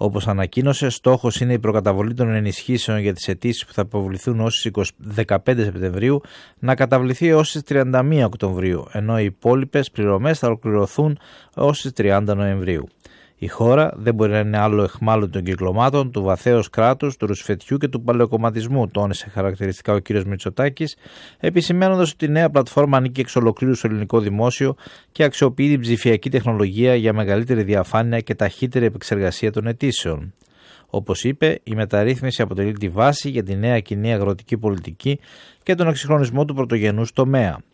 Όπως ανακοίνωσε, στόχος είναι η προκαταβολή των ενισχύσεων για τις αιτήσεις που θα υποβληθούν ως τις 15 Σεπτεμβρίου να καταβληθεί ως τις 31 Οκτωβρίου, ενώ οι υπόλοιπες πληρωμές θα ολοκληρωθούν ως τις 30 Νοεμβρίου. Η χώρα δεν μπορεί να είναι άλλο αιχμάλωτη των κυκλωμάτων, του βαθέως κράτους, του ρουσφετιού και του παλαιοκομματισμού, τόνισε χαρακτηριστικά ο κ. Μητσοτάκης, επισημαίνοντας ότι η νέα πλατφόρμα ανήκει εξ ολοκλήρου στο ελληνικό δημόσιο και αξιοποιεί την ψηφιακή τεχνολογία για μεγαλύτερη διαφάνεια και ταχύτερη επεξεργασία των αιτήσεων. Όπως είπε, η μεταρρύθμιση αποτελεί τη βάση για τη νέα κοινή αγροτική πολιτική και τον εξυγχρονισμό του πρωτογενούς τομέα.